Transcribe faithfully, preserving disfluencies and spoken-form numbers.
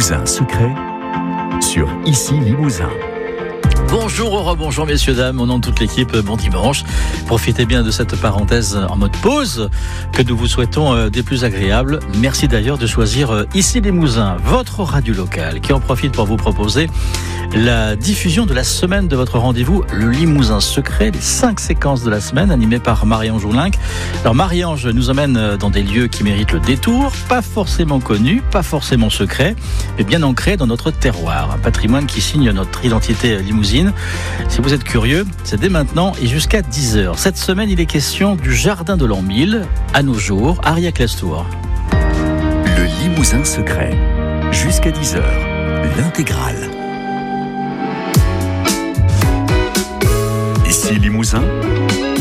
Limousin secret sur Ici Limousin. Bonjour, au rebonjour messieurs, dames, au nom de toute l'équipe, bon dimanche. Profitez bien de cette parenthèse en mode pause que nous vous souhaitons des plus agréables. Merci d'ailleurs de choisir Ici Limousin, votre radio locale, qui en profite pour vous proposer la diffusion de la semaine de votre rendez-vous, le Limousin secret, les cinq séquences de la semaine animées par Marie-Ange Joulinck. Alors Marie-Ange nous emmène dans des lieux qui méritent le détour, pas forcément connus, pas forcément secrets, mais bien ancrés dans notre terroir. Un patrimoine qui signe notre identité limousine. Si vous êtes curieux, c'est dès maintenant et jusqu'à dix heures. Cette semaine, il est question du jardin de l'an mille, à nos jours, Ariac-Lestour. Le Limousin secret, jusqu'à dix heures, l'intégrale. Ici Limousin,